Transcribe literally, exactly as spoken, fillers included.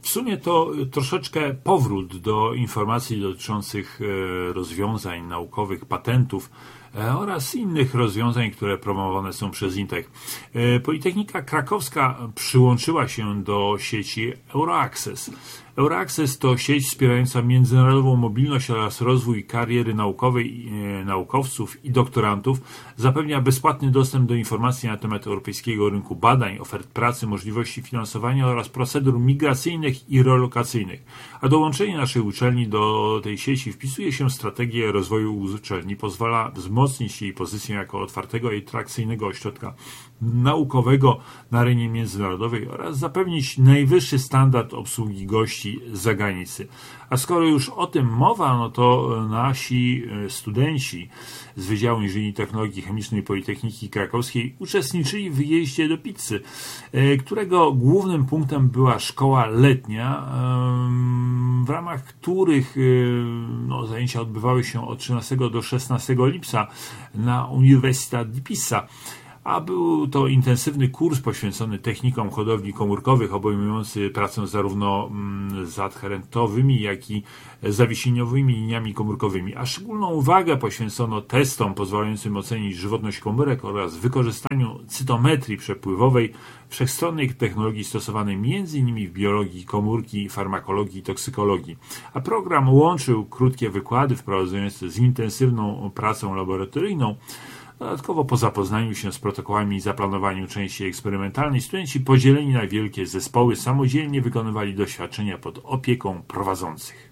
sumie to troszeczkę powrót do informacji dotyczących rozwiązań naukowych, patentów oraz innych rozwiązań, które promowane są przez InTech. Politechnika Krakowska przyłączyła się do sieci Euroaccess. Euroaccess to sieć wspierająca międzynarodową mobilność oraz rozwój kariery naukowej naukowców i doktorantów. Zapewnia bezpłatny dostęp do informacji na temat europejskiego rynku badań, ofert pracy, możliwości finansowania oraz procedur migracyjnych i relokacyjnych. A dołączenie naszej uczelni do tej sieci wpisuje się w strategię rozwoju uczelni, pozwala wzmocnić jej pozycję jako otwartego i atrakcyjnego ośrodka naukowego na arenie międzynarodowej oraz zapewnić najwyższy standard obsługi gości z zagranicy. A skoro już o tym mowa, no to nasi studenci z Wydziału Inżynierii i Technologii Chemicznej Politechniki Krakowskiej uczestniczyli w wyjeździe do Pizzy, którego głównym punktem była szkoła letnia, w ramach których no, zajęcia odbywały się od trzynastego do szesnastego lipca na Università di Pisa. A był to intensywny kurs poświęcony technikom hodowli komórkowych, obejmujący pracę zarówno z adherentowymi, jak i zawiesieniowymi liniami komórkowymi. A szczególną uwagę poświęcono testom pozwalającym ocenić żywotność komórek oraz wykorzystaniu cytometrii przepływowej, wszechstronnej technologii stosowanej między innymi w biologii komórki, farmakologii i toksykologii. A program łączył krótkie wykłady wprowadzające z intensywną pracą laboratoryjną. Dodatkowo po zapoznaniu się z protokołami i zaplanowaniu części eksperymentalnej studenci podzieleni na wielkie zespoły samodzielnie wykonywali doświadczenia pod opieką prowadzących.